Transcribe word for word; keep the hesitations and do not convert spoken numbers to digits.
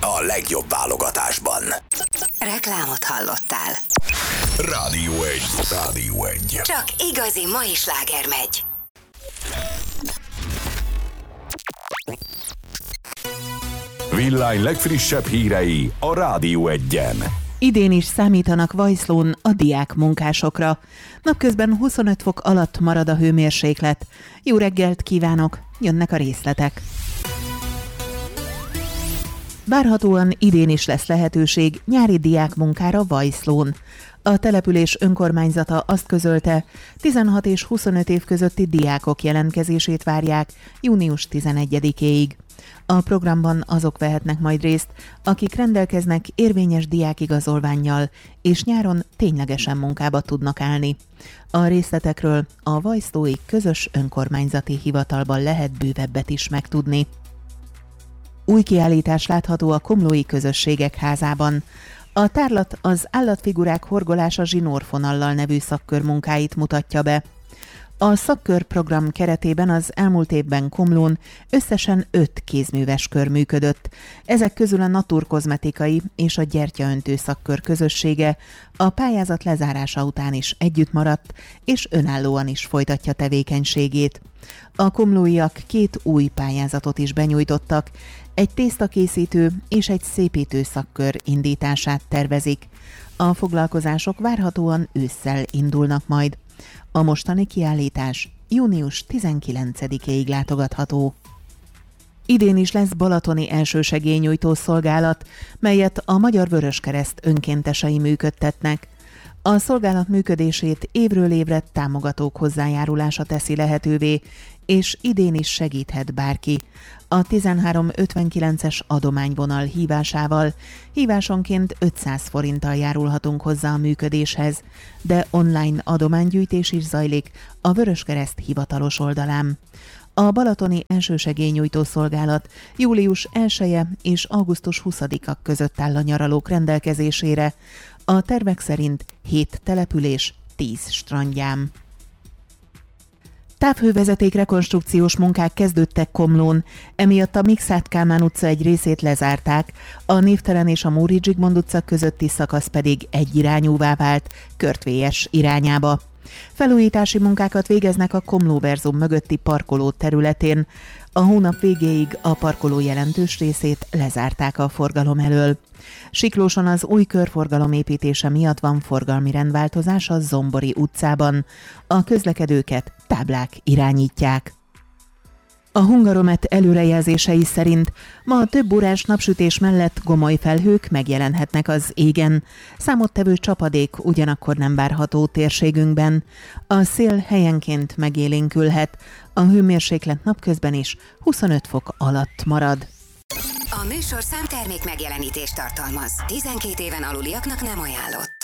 a legjobb válogatásban. Reklámot hallottál. Rádió egy. Rádió egy. Csak igazi mai sláger megy. Villány legfrissebb hírei a Rádió egyen. Idén is számítanak Vajszlón a diák munkásokra. Napközben huszonöt fok alatt marad a hőmérséklet. Jó reggelt kívánok, jönnek a részletek. Várhatóan idén is lesz lehetőség nyári diákmunkára Vajszlón. A település önkormányzata azt közölte, tizenhat és huszonöt év közötti diákok jelentkezését várják június tizenegyedikéig. A programban azok vehetnek majd részt, akik rendelkeznek érvényes diákigazolvánnyal, és nyáron ténylegesen munkába tudnak állni. A részletekről a vajszlói közös önkormányzati hivatalban lehet bővebbet is megtudni. Új kiállítás látható a Komlói Közösségek Házában. A tárlat az állatfigurák horgolása zsinórfonallal nevű szakkör munkáit mutatja be. A szakkörprogram keretében az elmúlt évben Komlón összesen öt kézműves kör működött. Ezek közül a naturkozmetikai és a gyertyaöntő szakkör közössége a pályázat lezárása után is együtt maradt, és önállóan is folytatja tevékenységét. A komlóiak két új pályázatot is benyújtottak, egy tésztakészítő és egy szépítő szakkör indítását tervezik. A foglalkozások várhatóan ősszel indulnak majd. A mostani kiállítás június tizenkilencedikéig látogatható. Idén is lesz balatoni elsősegélynyújtó szolgálat, melyet a Magyar Vöröskereszt önkéntesei működtetnek. A szolgálat működését évről évre támogatók hozzájárulása teszi lehetővé, és idén is segíthet bárki. A tizenhárom ötvenkilences adományvonal hívásával hívásonként ötszáz forinttal járulhatunk hozzá a működéshez, de online adománygyűjtés is zajlik a Vöröskereszt hivatalos oldalán. A balatoni elsősegélynyújtó szolgálat július elseje és augusztus huszadika között áll a nyaralók rendelkezésére, a tervek szerint hét település, tíz strandján. Távhővezeték rekonstrukciós munkák kezdődtek Komlón, emiatt a Mikszáth Kálmán utca egy részét lezárták, a Névtelen és a Móri Zsigmond utca közötti szakasz pedig egyirányúvá vált, Körtvélyes irányába. Felújítási munkákat végeznek a Komlóverzum mögötti parkoló területén. A hónap végéig a parkoló jelentős részét lezárták a forgalom elől. Siklóson az új körforgalom építése miatt van forgalmi rendváltozás a Zombori utcában. A közlekedőket táblák irányítják. A Hungaromet előrejelzései szerint ma több órás napsütés mellett gomoly felhők megjelenhetnek az égen. Számottevő csapadék ugyanakkor nem várható térségünkben. A szél helyenként megélénkülhet, a hőmérséklet napközben is huszonöt fok alatt marad. A műsorszám termék megjelenítést tartalmaz. tizenkét éven aluliaknak nem ajánlott.